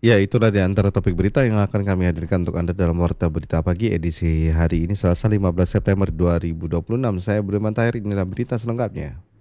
Ya, itulah di antara topik berita yang akan kami hadirkan untuk Anda dalam Warta Berita Pagi edisi hari ini Selasa 15 September 2026. Saya Budiman Tahir, inilah berita selengkapnya.